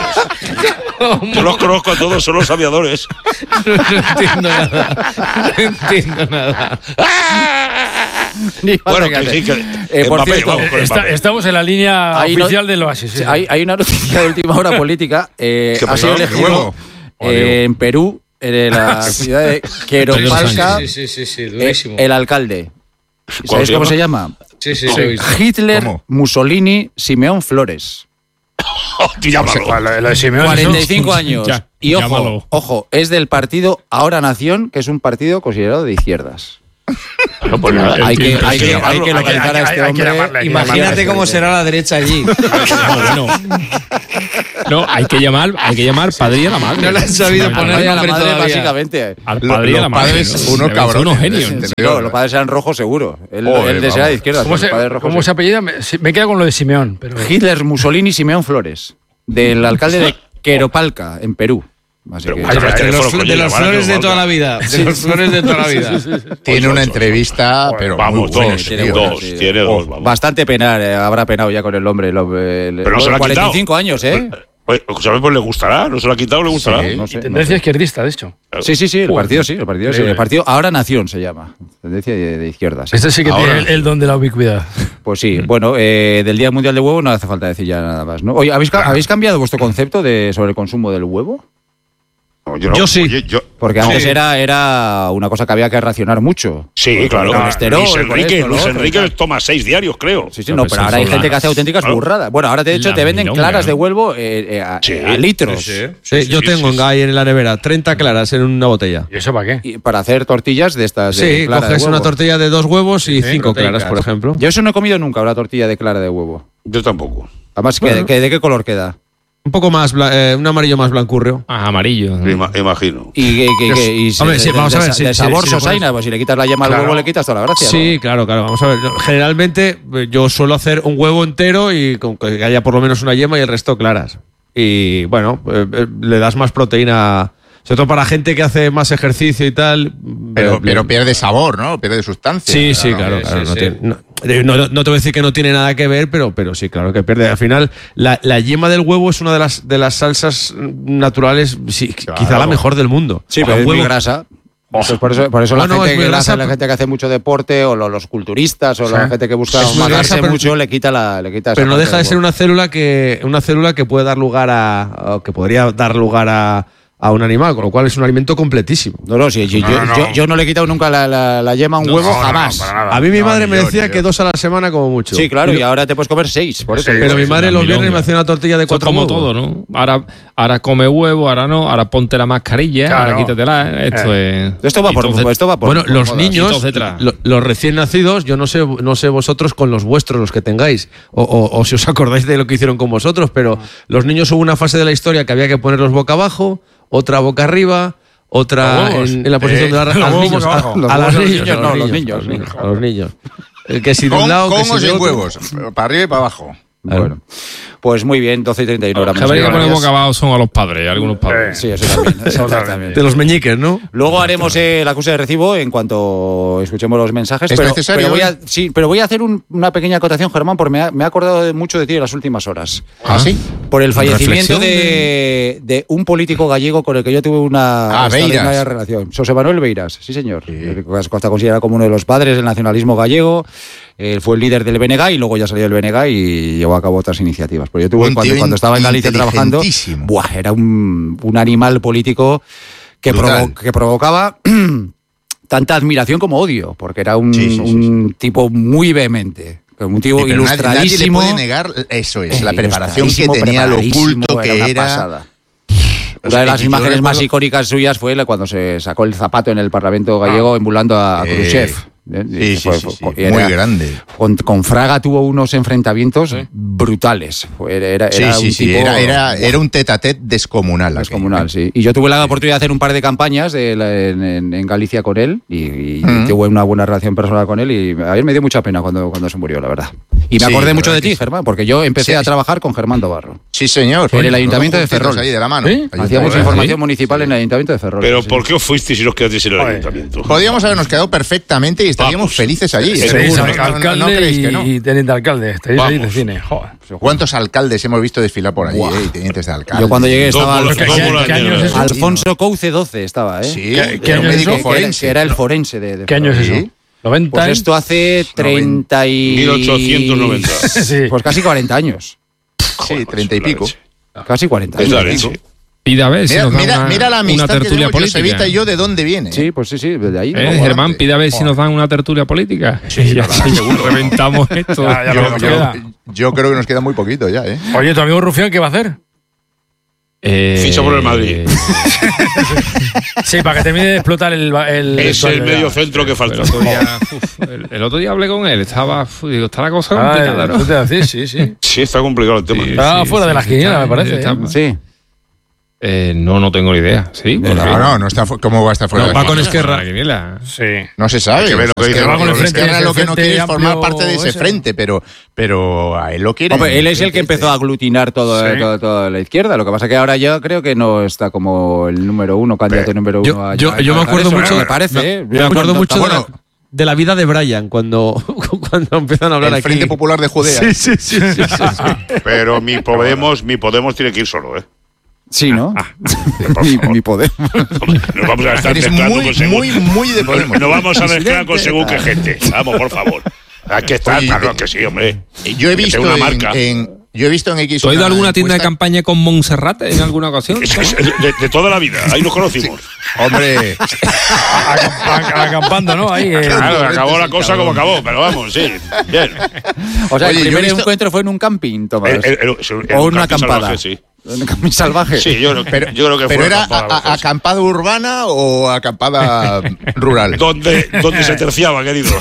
Yo los conozco a todos, son los aviadores. No, no entiendo nada. No entiendo nada. Ni falta Bueno, que que hacer. sí, que Eh, por Mbappé, cierto, vamos con Está- Mbappé. estamos en la línea Ahí no- oficial del Oasis. sí. hay, hay una noticia de última hora política. Eh, ¿Qué ha pasó? sido ¿Qué elegido huevo? eh, en Perú, en la ciudad de Queropalca, Sí, sí, sí, sí, eh, durísimo. el alcalde. ¿Cómo ¿Sabéis se cómo llama? se llama? Sí, sí, sí. Hitler, ¿Cómo? Mussolini, Simeón Flores. Hostia, llámalo. Lo, lo de Simeone, cuarenta y cinco años. Ya, y ojo, llámalo. ojo, es del partido Ahora Nación, que es un partido considerado de izquierdas. No, pues nada, Hay que, Entiendo, hay que, hay llamarlo, que hay que- localizar a hay- este hay que hombre. llamarle, hay que Imagínate llamarle. cómo será la derecha allí. No, bueno. No, hay que llamar, hay que llamar padre y a la madre. No le han sabido Al poner padre y a la nombre madre, todavía. básicamente. Al Lo- padre y a los la madre. padres, ¿no? unos Deben ser cabrones. unos genios. Te Sí, digo, no, los padres eran rojos seguro. Él, Joder, él desea vamos. de izquierda. ¿Cómo, pero se, el padre rojo cómo sí. se apellida? Me, sí, me queda con lo de Simeón. Pero, Hitler, Mussolini, Simeón Flores. Del alcalde de Queropalca, en Perú. Así Pero que- muchas veces De teléfono, los, coño, de los llamar a flores de Queropalca. toda la vida. De los flores de toda la vida. Tiene Ocho, una ocho, entrevista, pero Vamos, muy buena, dos, tiene tío. buena, dos, sí. tiene dos, vamos. Bastante penar, eh, habrá penado ya con el hombre. El, hombre, el- Pero no se lo ha cuarenta y quitado. cinco años, ¿eh? Pues, ¿sabes? Pues le gustará, no se lo ha quitado, le gustará. Sí. No sé, no tendencia sé. izquierdista, de hecho. Sí, sí, sí, el partido sí, el partido sí. Increíble. El partido Ahora Nación se llama. Tendencia de, de izquierdas. Este sí que Ahora. tiene el, el don de la ubicuidad. Pues sí, bueno, eh, del Día Mundial del Huevo no hace falta decir ya nada más, ¿no? Oye, ¿habéis, ca- ¿habéis cambiado vuestro concepto de, sobre el consumo del huevo? No, yo, no. Yo sí. Oye, yo- Porque no. antes era, era una cosa que había que racionar mucho. Sí, Con claro. el colesterol, Luis con Enrique, esto, lo Luis otro y Enrique tal. toma seis diarios, creo. Sí, sí, No, no, pero pero eso ahora hay son gente las- que hace auténticas claro. burradas. Bueno, ahora de hecho La te venden milonga, claras de ¿no? huevo eh, eh, a, Sí, a litros. sí, sí. Sí, yo sí, tengo sí, en ahí en la nevera treinta claras en una botella. ¿Y eso para qué? Y para hacer tortillas de estas. de Sí, clara de coges una huevo. tortilla de dos huevos y cinco proteicas. claras, por ejemplo. Yo eso no he comido nunca, una tortilla de clara de huevo. Yo tampoco. Además, ¿qué- Bueno. qué- ¿de qué color queda? Un poco más, bla- eh, un amarillo más blancurrio. Ah, amarillo. Me ima- imagino. Y, que- que- que- y Hombre, se- sí, de, vamos a de- ver, sí, de sí, sabor sí, le sosaina, pones- pues si le quitas la yema al Claro. huevo le quitas toda la gracia. Sí, claro, claro. Vamos a ver. no, Generalmente eh, yo suelo hacer un huevo entero y con que haya por lo menos una yema y el resto claras. Y bueno, eh, eh, le das más proteína, sobre todo para gente que hace más ejercicio y tal. Pero, eh, pero pierde sabor, ¿no? Pierde sustancia. Sí, sí, Claro. claro. claro, Sí, no, sí. tiene- no- eh, no- no te voy a decir que no tiene nada que ver, pero, pero sí, claro que pierde. Al final, la, la yema del huevo es una de las, de las salsas naturales, sí, Claro. quizá la mejor del mundo. Sí, O sea, pero un es muy huevo- grasa. Pues por eso, por eso No, la, no, gente es muy que grasa, la gente que hace mucho deporte o lo- los culturistas o Sí. la gente que busca Es muy grasa, matarse pero- mucho le quita la le quita esa Pero no parte deja de del ser huevo. una célula que una célula que puede dar lugar a, o que podría dar lugar a, a un animal, con lo cual es un alimento completísimo. No, no, sí, yo, No, yo, no, yo- no. yo no le he quitado nunca la, la- la yema a un No, huevo, no, no, jamás. para nada. A mí mi No, madre ni me yo, decía ni que yo. dos a la semana como mucho. Sí, claro, Y- y ahora te puedes comer seis. Por eso Sí, pero digo. mi madre la los viernes milonga. me hacía una tortilla de Esto es cuatro como huevos. todo, ¿no? Ahora, ahora come huevo, ahora no, ahora ponte la mascarilla, Claro. ahora quítatela. Esto es. Esto va por, Entonces, esto va por Bueno, por los modas. niños, hitos detrás. lo- los recién nacidos, yo no sé, no sé vosotros con los vuestros, los que tengáis, o, o- o si os acordáis de lo que hicieron con vosotros, pero los niños hubo una fase de la historia que había que ponerlos boca abajo, otra boca arriba, otra Los huevos. en, en la posición Eh, de la los a los huevos niños, boca a, abajo. a Los las huevos a los niños, niños, a no, los los niños, niños, a los sí. niños, a los niños. El que si de un Con, lado, que con si o de sin otro. huevos, para arriba y para abajo. Bueno, pues muy bien, doce y treinta y uno Los ahora que habría que menos poner canarias. boca abajo son a los padres, algunos padres. Sí, eso también. eso también. De los meñiques, ¿no? Luego haremos eh, la acusa de recibo en cuanto escuchemos los mensajes. ¿Es pero, necesario pero voy a, hoy? sí, pero voy a hacer un- una pequeña acotación, Germán, porque me ha, me ha acordado de mucho de ti en las últimas horas. ¿Ah, sí? Por el fallecimiento Reflexión de, de un político gallego con el que yo tuve una Ah, extraordinaria Beiras. relación. José Manuel Beiras, sí señor. Está considerado como uno de los padres del nacionalismo gallego. Él fue el líder del B N G y luego ya salió del B N G y llevó a cabo otras iniciativas. Pero yo tuve Un cuando, tío cuando estaba en Galicia trabajando, inteligentísimo. buah, era un, un animal político que, Brutal. provo- que provocaba tanta admiración como odio, porque era un, Sí, sí, sí, un tipo muy vehemente, un tipo Sí, pero nadie- nadie le ilustradísimo. puede negar eso, es la Eh, preparación que ilustradísimo, tenía, lo preparadísimo, oculto que una era. pasada. Los Una de las que- yo imágenes más recuerdo- icónicas suyas fue la- cuando se sacó el zapato en el Parlamento gallego emulando a, a Eh, Khrushchev. ¿eh? Sí, sí, Fue- sí, fue- sí, era- muy grande. Con, con Fraga tuvo unos enfrentamientos brutales. Fue- Era, era Sí, un sí, sí, tipo era, era, era un tete a tete descomunal. aquello. descomunal, sí. Y yo tuve la oportunidad de hacer un par de campañas de la- en, en- en Galicia con él y, y Mm. tuve una buena relación personal con él y a mí me dio mucha pena cuando, cuando se murió, la verdad. Y me Sí, acordé la mucho de verdad ti, que sí. Germán, porque yo empecé Sí. a trabajar con Germán Dobarro. Sí, señor. En el Ayuntamiento de Los dos Ferrol. juntitos ahí de la mano. ¿Sí? Ayuntamiento. Hacíamos Joder. información municipal en el Ayuntamiento de Ferrol. Pero sí. ¿por qué os fuisteis si nos quedasteis en el Joder. ayuntamiento? Podríamos habernos quedado perfectamente y estaríamos Vamos. felices allí. Sí, Seréis seguro. al- No, no, no, alcalde ¿no creéis que no? y teniente alcalde. Estaréis ahí de Vamos. cine. Joder. ¿Cuántos alcaldes hemos visto desfilar por allí? Buah. eh, y tenientes de alcalde. Yo cuando llegué Dos estaba bolas- ¿Qué- dos qué- bolas qué año negras. es eso? Alfonso Couce doce estaba, ¿eh? Sí, ¿Qué- qué era un año es médico eso? Que era, forense. que era el forense de, de ¿Qué año es Ferrol. eso? Sí. noventa. Pues esto hace treinta y... mil ochocientos noventa. Sí. Pues casi cuarenta años. Sí, treinta y pico. Casi cuarenta Es la años. leche. Pide a ver si Mira, nos da mira, una, mira la una amistad que tertulia tenemos política. Josevita y yo, ¿de dónde viene? Sí, pues sí, sí, desde ahí. ¿Eh, ¿no? Germán, pide a ver si nos dan una tertulia política. Sí, ya, ya reventamos esto. Ya, ya Yo, lo que nos yo- queda. yo creo que nos queda muy poquito ya, ¿eh? Oye, ¿tu amigo Rufián qué va a hacer? Eh, Ficha por el Madrid. Sí, para que termine de explotar el... el Es el vestuario medio ya. centro que falta. El otro, día, uf, el, el otro día hablé con él, estaba, uf, digo, está la cosa Ah, complicada, ¿no? ¿no? te decir, sí, sí. Sí, está complicado el tema. Sí, Está sí, fuera de sí, las sí, quinielas, está- me parece, está- ¿eh? Sí. Eh, no, no tengo ni idea. Sí, ¿por No, qué? no, no está fu- ¿cómo va a estar fuera No, de va la con quiniela? Esquerra. La quiniela. Sí. No se sabe. Hay que ver lo que Es dice. que Va con el frente, Esquerra ese lo que no frente quiere es formar amplio parte de ese ese. frente, pero, pero a él lo quiere. Hombre, él es el que empezó a aglutinar todo, Sí. todo, toda la izquierda. Lo que pasa que ahora yo creo que no está como el número uno, candidato número Yo- uno. a- yo- a- yo me a acuerdo eso, mucho- ¿no? Me parece, ¿eh? Me acuerdo No, mucho de tampoco- la, de la vida de Brian cuando, cuando empiezan a hablar El aquí. Frente Popular de Judea. Sí, sí, sí, sí, sí, sí. Pero mi Podemos, mi Podemos tiene que ir solo, ¿eh? Sí, ¿no? por mi, favor. mi poder. Nos vamos a estar Eres mezclando muy, con según. muy, muy de Podemos. No vamos a mezclar con según qué gente. Vamos, por favor. Hay que estar, Oye, claro eh, que sí, hombre. Yo he Que visto tenga una en, marca. en- yo he visto en X. ¿Tú has ido a una alguna tienda de encuesta- campaña con Montserrat en alguna ocasión? Es- es de, de toda la vida, ahí nos conocimos. Hombre, Acamp- Acampando, ¿no? Ahí, eh. Claro, acabó la cosa como acabó, pero vamos, sí. Bien. O sea, Oye, el yo he primer visto- encuentro fue en un camping, Tomás. El- el- el- el- o un una camping acampada. salvaje, sí. Un camping salvaje. Sí, yo, creo- pero, yo creo que pero fue era acampada, a- a- sí. acampada urbana o acampada rural. Donde, donde se terciaba, querido.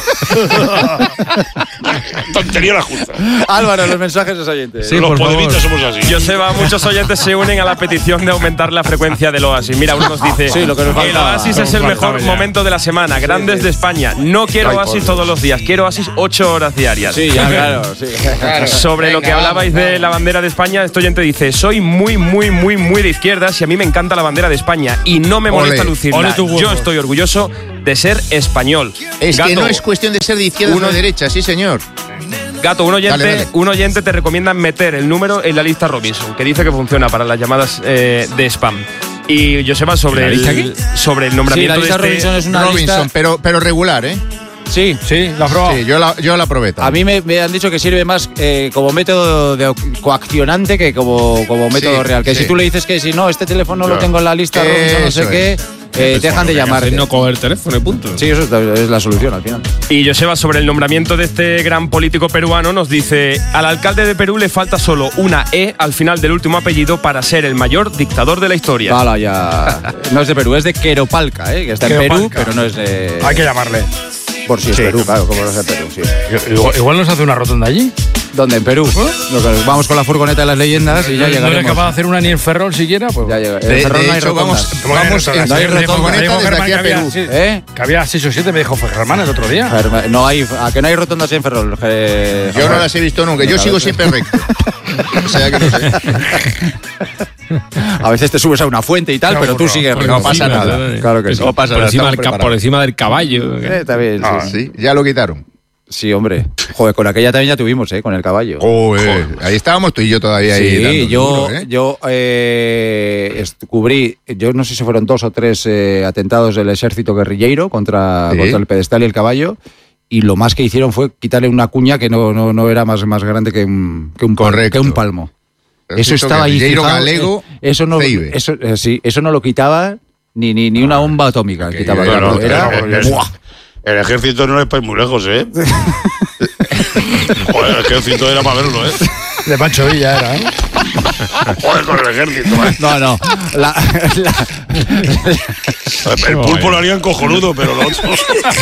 Tontería la justa. Álvaro, los mensajes de los oyentes. Sí, Los por favor. podemitas somos así. Joseba, muchos oyentes se unen a la petición de aumentar la frecuencia del Oasis. Mira, uno nos dice: Sí, lo que nos el faltaba. Oasis Nos es el faltaba mejor ya. momento de la semana. Grandes de España. No quiero Oasis todos los días, quiero Oasis ocho horas diarias. Sí, ya, claro. Sí. Sobre lo que hablabais de la bandera de España, este oyente dice: soy muy, muy, muy, muy de izquierdas y a mí me encanta la bandera de España y no me molesta Ole. lucirla. Ole tu huevo. Yo estoy orgulloso de ser español. Es que Gato, no es cuestión de ser de izquierda o uno- de derecha, sí, señor. Gato, un oyente, Dale, dale. un oyente te recomienda meter el número en la lista Robinson, que dice que funciona para las llamadas eh, de spam. Y Joseba, sobre ¿La lista el, sobre el nombramiento Sí, la lista de este, Robinson es una Robinson, lista. pero, pero regular, ¿eh? Sí. Sí, la has probado. Sí, yo la, yo la probé. A también. mí me, me han dicho que sirve más eh, como método de coaccionante que como, como método Sí, real. Que sí. si tú le dices que si no, este teléfono lo Claro. tengo en la lista, Robinson, no sé Eso qué, es. eh, dejan de llamar. Es no coger teléfono y punto. Sí, eso es, es la solución al final. Y Joseba, sobre el nombramiento de este gran político peruano, nos dice: al alcalde de Perú le falta solo una E al final del último apellido para ser el mayor dictador de la historia. Hala, ya. No es de Perú, es de Queropalca, ¿eh? Que está en Perú, Queropalca. pero no es de. Hay que llamarle. Por si es Perú, claro, como no es de Perú, sí. Igual, igual nos hace una rotonda allí. ¿Dónde? En Perú. Lo que- Vamos con la furgoneta de las leyendas y ya no, no eres llegaremos. capaz de hacer una ni en Ferrol siquiera, pues. Ya llega. De, En Ferrol de no hay hecho, vamos, rotondas. ¿Cómo que vamos no hay en no hay en rotonda? furgoneta Me dijo desde Germán aquí que a había- Perú. sí, ¿Eh? Que había seis o siete, me dijo Germán el otro día. Germán, No hay, a que no hay rotondas en Ferrol. Eh, Yo no las he visto nunca. Yo Venga, sigo a ver. siempre recto. O sea que no sé. A veces te subes a una fuente y tal, No, pero tú no, sigues. no recto. No pasa nada. Claro que sí. No pasa por, nada. encima estamos del, ca- preparados. por encima del caballo. Eh, está bien, sí. Ah, sí, ya lo quitaron. Sí, hombre. Joder, con aquella también ya tuvimos, ¿eh? Con el caballo. Joder, ahí estábamos tú y yo todavía ahí. Sí, dando yo, duro, ¿eh? yo eh, est- cubrí, yo no sé si fueron dos o tres eh, atentados del ejército guerrillero contra, Sí. contra el pedestal y el caballo, y lo más que hicieron fue quitarle una cuña que no, no, no era más, más grande que un, que un, pal- Correcto. que un palmo. Eso Ejército estaba ahí guerrillero fijado, galego, eh, eso no, Ceibe. eso, eh, sí, eso no lo quitaba ni, ni, ni una bomba atómica. que Quitaba, yo- claro, no, era- pero- pero- ¡buah! El ejército no es para ir muy lejos, ¿eh? Joder, el ejército era para verlo, ¿eh? De Pancho Villa era, ¿eh? Joder, con el ejército, ¿eh? No, no. La, la- El pulpo lo harían cojonudo, pero lo otro.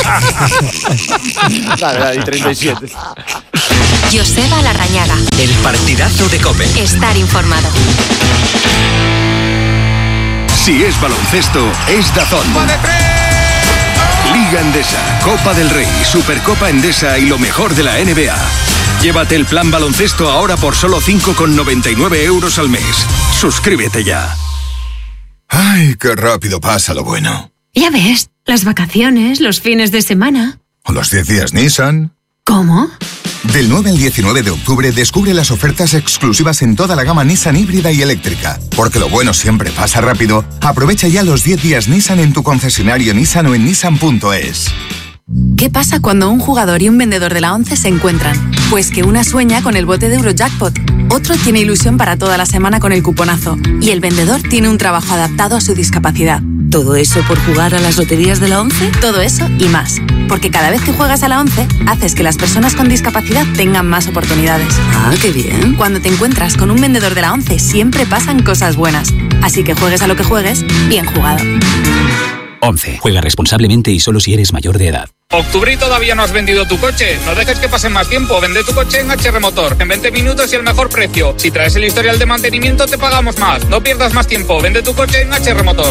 Dale, dale, treinta y siete. Joseba Larrañaga. El partidazo de COPE. Estar informado. Si es baloncesto, es DAZN. Liga Endesa, Copa del Rey, Supercopa Endesa y lo mejor de la N B A. Llévate el plan baloncesto ahora por solo cinco con noventa y nueve euros al mes. Suscríbete ya. Ay, qué rápido pasa lo bueno. Ya ves, las vacaciones, los fines de semana. ¿O los diez días Nissan? ¿Cómo? Del nueve al diecinueve de octubre descubre las ofertas exclusivas en toda la gama Nissan híbrida y eléctrica. Porque lo bueno siempre pasa rápido, aprovecha ya los diez días Nissan en tu concesionario Nissan o en nissan punto es. ¿Qué pasa cuando un jugador y un vendedor de la ONCE se encuentran? Pues que una sueña con el bote de Eurojackpot, otro tiene ilusión para toda la semana con el cuponazo y el vendedor tiene un trabajo adaptado a su discapacidad. ¿Todo eso por jugar a las loterías de la ONCE? Todo eso y más. Porque cada vez que juegas a la ONCE, haces que las personas con discapacidad tengan más oportunidades. Ah, qué bien. Cuando te encuentras con un vendedor de la ONCE, siempre pasan cosas buenas. Así que juegues a lo que juegues, bien jugado. ONCE. Juega responsablemente y solo si eres mayor de edad. ¿Octubre y todavía no has vendido tu coche? No dejes que pase más tiempo. Vende tu coche en H R Motor. En veinte minutos y el mejor precio. Si traes el historial de mantenimiento, te pagamos más. No pierdas más tiempo. Vende tu coche en H R Motor.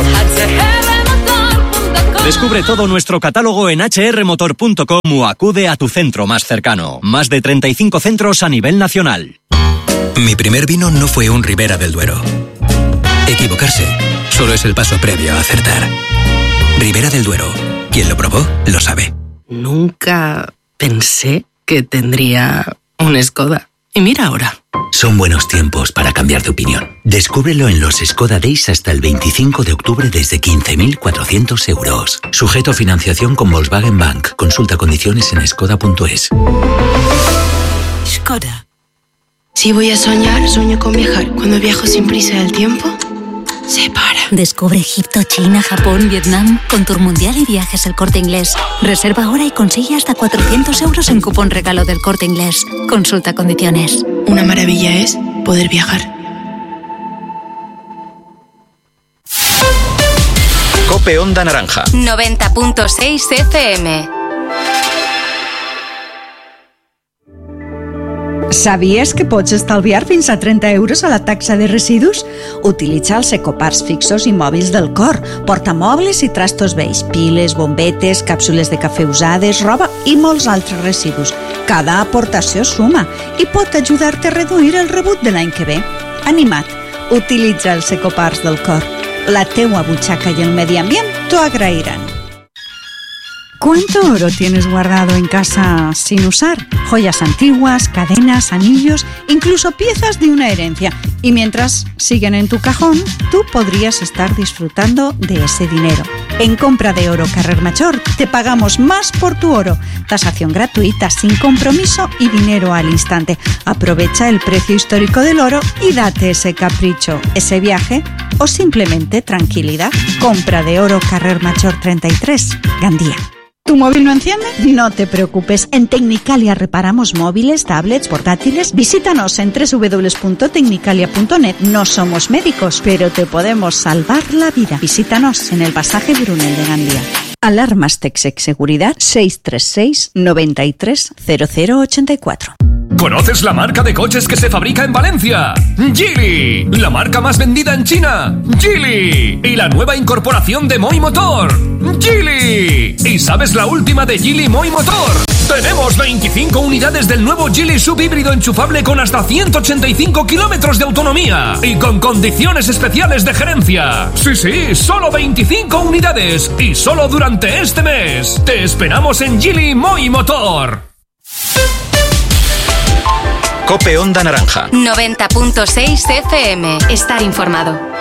Descubre todo nuestro catálogo en hache erre motor punto com o acude a tu centro más cercano. Más de treinta y cinco centros a nivel nacional. Mi primer vino no fue un Ribera del Duero. Equivocarse solo es el paso previo a acertar. Ribera del Duero. Quien lo probó, lo sabe. Nunca pensé que tendría un Skoda. Y mira ahora. Son buenos tiempos para cambiar de opinión. Descúbrelo en los Skoda Days hasta el veinticinco de octubre desde quince mil cuatrocientos euros. Sujeto a financiación con Volkswagen Bank. Consulta condiciones en skoda punto es. Skoda. Si voy a soñar, sueño con viajar. Cuando viajo sin prisa del tiempo, se para. Descubre Egipto, China, Japón, Vietnam con Tour Mundial y Viajes El Corte Inglés. Reserva ahora y consigue hasta cuatrocientos euros en cupón regalo del Corte Inglés. Consulta condiciones. Una maravilla es poder viajar. Cope Onda Naranja. noventa punto seis F M. Sabies que pots estalviar fins a trenta euros a la taxa de residus? Utilitza els ecoparts fixos i mòbils del Cor. Portamobles i trastos vells, piles, bombetes, càpsules de cafè usades, roba i molts altres residus. Cada aportació suma i pot ajudar-te a reduir el rebut de l'any que ve. Anima't, utilitza els ecoparts del Cor. La teua butxaca i el medi ambient t'ho agrairan. ¿Cuánto oro tienes guardado en casa sin usar? Joyas antiguas, cadenas, anillos, incluso piezas de una herencia. Y mientras siguen en tu cajón, tú podrías estar disfrutando de ese dinero. En compra de oro Carrer Major te pagamos más por tu oro. Tasación gratuita, sin compromiso y dinero al instante. Aprovecha el precio histórico del oro y date ese capricho, ese viaje o simplemente tranquilidad. Compra de oro Carrer Major treinta y tres, Gandía. ¿Tu móvil no enciende? No te preocupes. En Tecnicalia reparamos móviles, tablets, portátiles. Visítanos en doble u doble u doble u punto tecnicalia punto net. No somos médicos, pero te podemos salvar la vida. Visítanos en el pasaje Brunel de Gandía. Alarmas Texec Seguridad seis tres seis, nueve tres, cero cero ocho cuatro. ¿Conoces la marca de coches que se fabrica en Valencia? Geely, la marca más vendida en China. Geely. Y la nueva incorporación de Moi Motor. Geely. ¿Y sabes la última de Geely Moi Motor? Tenemos veinticinco unidades del nuevo Geely subhíbrido enchufable con hasta ciento ochenta y cinco kilómetros de autonomía y con condiciones especiales de gerencia. Sí, sí, solo veinticinco unidades y solo durante este mes. Te esperamos en Geely Moi Motor. Cope Onda Naranja. noventa punto seis F M. Estar informado.